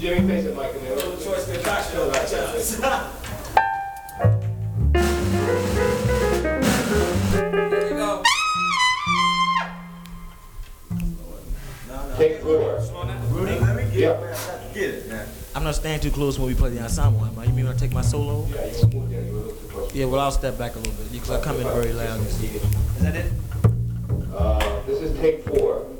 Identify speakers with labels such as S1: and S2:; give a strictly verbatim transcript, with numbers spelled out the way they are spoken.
S1: Jimmy, face it, Mike.
S2: The choice of cocktail by chance. Here we go.
S1: Take four.
S2: Rudy,
S3: Let me get
S1: Yeah.
S3: it, man. I got to get it, man.
S4: I'm not staying too close when we play the ensemble, am I? You mean when I take my solo?
S1: Yeah, you want to move there. You want to look too close.
S4: Yeah, well, I'll step back a little bit because I come in very loud.
S2: Is that it?
S1: Uh, this is take four.